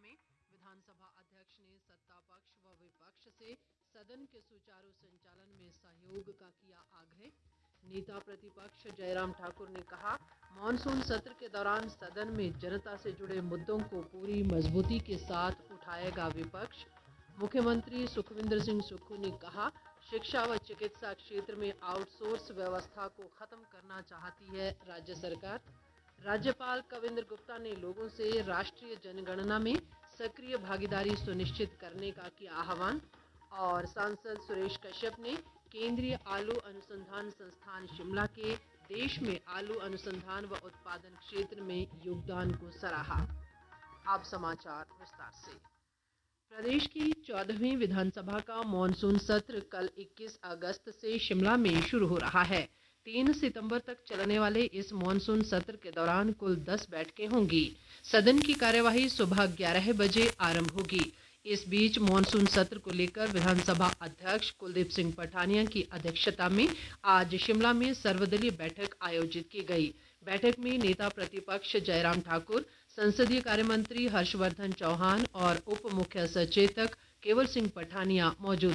में विधानसभा अध्यक्ष ने सत्ता पक्ष व विपक्ष से सदन के सुचारू संचालन में सहयोग का किया आग्रह। नेता प्रतिपक्ष जयराम ठाकुर ने कहा, मॉनसून सत्र के दौरान सदन में जनता से जुड़े मुद्दों को पूरी मजबूती के साथ उठाएगा विपक्ष। मुख्यमंत्री सुखविंदर सिंह सुक्खू ने कहा, शिक्षा व चिकित्सा क्षेत्र में आउटसोर्स व्यवस्था को खत्म करना चाहती है राज्य सरकार। राज्यपाल कविंद्र गुप्ता ने लोगों से राष्ट्रीय जनगणना में सक्रिय भागीदारी सुनिश्चित करने का किया आह्वान। और सांसद सुरेश कश्यप ने केंद्रीय आलू अनुसंधान संस्थान शिमला के देश में आलू अनुसंधान व उत्पादन क्षेत्र में योगदान को सराहा। अब समाचार विस्तार से। प्रदेश की 14वीं विधानसभा का मॉनसून सत्र कल 21 अगस्त से शिमला में शुरू हो रहा है। 3 सितंबर तक चलने वाले इस मॉनसून सत्र के दौरान कुल 10 बैठकें होंगी। सदन की कार्यवाही सुबह 11 बजे आरंभ होगी। इस बीच मॉनसून सत्र को लेकर विधानसभा अध्यक्ष कुलदीप सिंह पठानिया की अध्यक्षता में आज शिमला में सर्वदलीय बैठक आयोजित की गई। बैठक में नेता प्रतिपक्ष जयराम ठाकुर, संसदीय कार्य मंत्री हर्षवर्धन चौहान और उप मुख्य सचेतक केवल सिंह पठानिया मौजूद